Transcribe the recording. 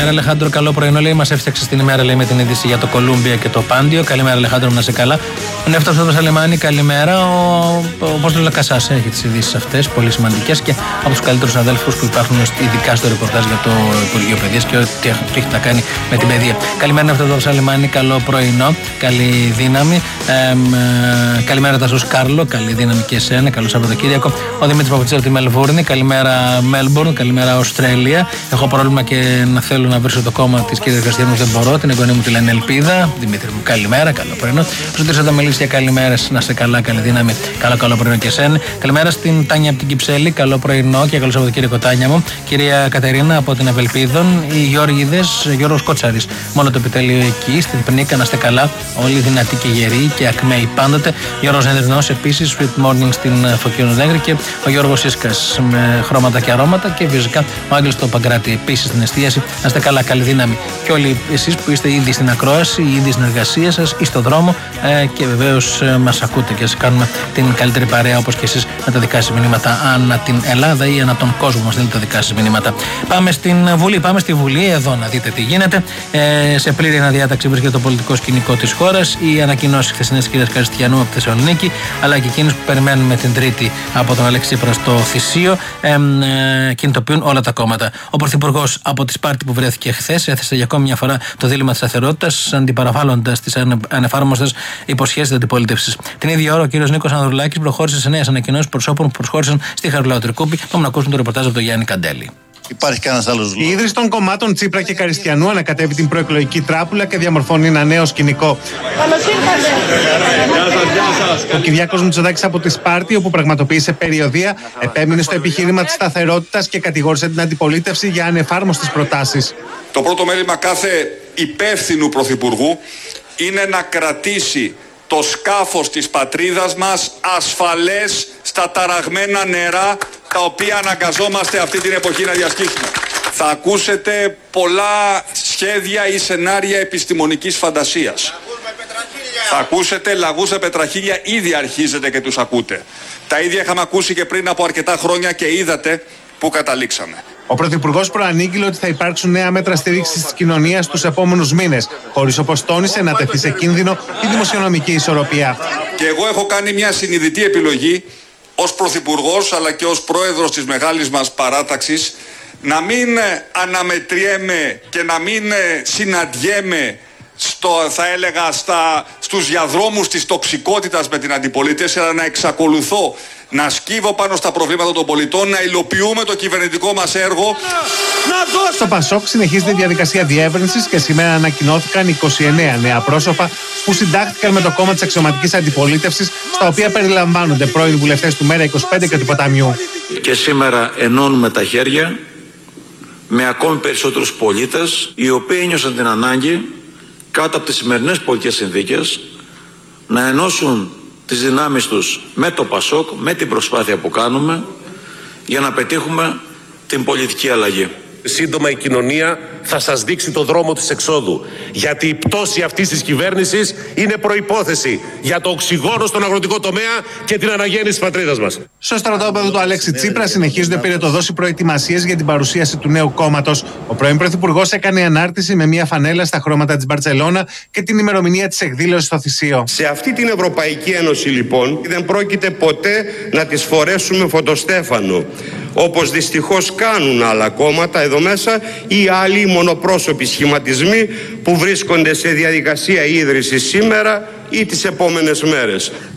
Αλεχάνδρο, καλό πρωινό. Λέει, μας έφτιαξε την ημέρα, λέει, με την είδηση για το Κολούμπια και το Πάντιο. Καλημέρα, Αλεχάνδρο, να σε καλά. Ο Νεύτος ο Σαλεμάνη, καλημέρα. Όπως λέει ο Κασάς, έχει τις ειδήσεις αυτές, πολύ σημαντικές και από τους καλύτερους αδέλφους που υπάρχουν ειδικά στο ρεπορτάζ για το Υπουργείο Παιδείας και ό,τι έχει να κάνει με την παιδεία. Καλημέρα, Νεύτος ο Σαλεμάνη, καλό πρωινό. Καλή δύναμη. Καλημέρα, Τάσος Κάρλο, καλή δύναμη και εσένα. Καλό Σαββατοκύριακο. Ο Δημήτρης Παπουτσής από τη Μελβούρνη, καλημέρα, Μέλμπορν, καλημέρα, Αυστραλία. Έχω πρόβλημα και να θέλω να βρίσω το κόμμα της κυρίας Χριστιανού, δεν μπορώ. Την εγγονή μου τη λένε Ελπίδα. Δημήτρη μου, καλημέρα, καλό πρωινό. Ζωντήρης Ανταμελής, καλημέρα, να είστε καλά, καλή δύναμη. Καλό πρωινό και εσένα. Καλημέρα στην Τάνια από την Κυψέλη, καλό πρωινό και καλό Σαββατοκύριακο, Τάνια μου. Κυρία Κατερίνα από την Ευελπίδων, οι Γιώργος Κότσαρης, μόνο το επιτέλειο εκεί, στην Πνίκα, να είστε καλά. Όλοι δυνατοί και γεροί και ακμαίοι πάντοτε. Γιώργος Ενδρινός επίσης, Sweet Morning στην Φωκίωνο Νέγρη και ο Γιώργος Ίσκας με χρώματα και αρώματα και φυσικά ο Άγγελος το Παγκράτη επίσης στην εστίαση. Να είστε καλά, καλή δύναμη. Και όλοι εσείς που είστε ήδη στην ακρόαση, ήδη στην εργασία σας ή στον δρόμο και βεβαίως μας ακούτε και σας κάνουμε την καλύτερη παρέα όπως και εσείς με τα δικά σας μηνύματα ανά την Ελλάδα ή ανά τον κόσμο μας στείλετε τα δικά σας μηνύματα. Πάμε στην Βουλή, πάμε στη Βουλή εδώ να δείτε τι γίνεται. Σε πλήρη αναδιάταξη βρίσκεται το πολιτικό σκηνικό της χώρας. Οι ανακοινώσεις χθεσινές της κυρίας Καριστιανού από τη Θεσσαλονίκη, αλλά και εκείνες που περιμένουμε την Τρίτη από τον Αλέξη Τσίπρα στο Θησίο, κινητοποιούν όλα τα κόμματα. Ο Πρωθυπουργός από τη Σπάρτη που βρέθηκε χθες έθεσε για ακόμη μια φορά το δίλημμα της σταθερότητας, αντιπαραβάλλοντας τις ανεφάρμοστες υποσχέσεις της αντιπολίτευσης. Την ίδια ώρα ο κ. Νίκος Ανδρουλάκης προχώρησε σε νέες ανακοινώσεις προσώπων που προσχώρησαν στη Χαριλάου Τρικούπη. Πάμε να ακούσουμε το ρεπορτάζ από τον Γιάννη Καντέλη. Υπάρχει κανένας άλλος λόγος. Η ίδρυση των κομμάτων Τσίπρα και Καριστιανού ανακατεύει την προεκλογική τράπουλα και διαμορφώνει ένα νέο σκηνικό. Καλώς ήρθατε. Ο Κυριάκος Μητσοτάκης από τη Σπάρτη, όπου πραγματοποίησε περιοδεία, επέμεινε στο επιχείρημα της σταθερότητας και κατηγόρησε την αντιπολίτευση για ανεφάρμοστες προτάσεις. Το πρώτο μέλημα κάθε υπεύθυνου πρωθυπουργού είναι να κρατήσει το σκάφος της πατρίδας μας ασφαλές στα ταραγμένα νερά τα οποία αναγκαζόμαστε αυτή την εποχή να διασχίσουμε. Θα ακούσετε πολλά σχέδια ή σενάρια επιστημονικής φαντασίας. Θα ακούσετε λαγούς με πετραχίλια, ήδη αρχίζετε και τους ακούτε. Τα ίδια είχαμε ακούσει και πριν από αρκετά χρόνια και είδατε που καταλήξαμε. Ο Πρωθυπουργός προανήγγειλε ότι θα υπάρξουν νέα μέτρα στήριξης της κοινωνίας τους επόμενους μήνες, χωρίς, όπως τόνισε, να τεθεί σε κίνδυνο η δημοσιονομική ισορροπία. Και εγώ έχω κάνει μια συνειδητή επιλογή ως Πρωθυπουργός αλλά και ως Πρόεδρος της μεγάλης μας παράταξης να μην αναμετριέμαι και να μην συναντιέμαι στους διαδρόμους της τοξικότητας με την αντιπολίτευση, αλλά να εξακολουθώ να σκύβω πάνω στα προβλήματα των πολιτών, να υλοποιούμε το κυβερνητικό μας έργο. Στο ΠΑΣΟΚ συνεχίζεται η διαδικασία διεύρυνσης και σήμερα ανακοινώθηκαν 29 νέα πρόσωπα που συντάχθηκαν με το κόμμα της αξιωματικής αντιπολίτευσης, στα οποία περιλαμβάνονται πρώην βουλευτές του ΜΕΡΑ25 και του Ποταμιού. Και σήμερα ενώνουμε τα χέρια με ακόμη περισσότερους πολίτες, οι οποίοι ένιωσαν την ανάγκη κάτω από τις σημερινές πολιτικές συνθήκες να ενώσουν τις δυνάμεις τους με το ΠΑΣΟΚ, με την προσπάθεια που κάνουμε για να πετύχουμε την πολιτική αλλαγή. Σύντομα η κοινωνία θα σας δείξει το δρόμο της εξόδου, γιατί η πτώση αυτής της κυβέρνησης είναι προϋπόθεση για το οξυγόνο στον αγροτικό τομέα και την αναγέννηση της πατρίδας μας. Στο στρατόπεδο του Αλέξη Τσίπρα συνεχίζονται πυρετοδός οι προετοιμασίες για την παρουσίαση του νέου κόμματος. Ο πρώην Πρωθυπουργός έκανε ανάρτηση με μια φανέλα στα χρώματα της Μπαρτσελώνα και την ημερομηνία της εκδήλωσης στο Θησίο. Σε αυτή την Ευρωπαϊκή Ένωση, λοιπόν, δεν πρόκειται ποτέ να της φορέσουμε φωτοστέφανο, όπως δυστυχώς κάνουν άλλα κόμματα εδώ μέσα ή άλλοι μονοπρόσωποι σχηματισμοί που βρίσκονται σε διαδικασία ίδρυσης σήμερα ή τις επόμενες μέρες.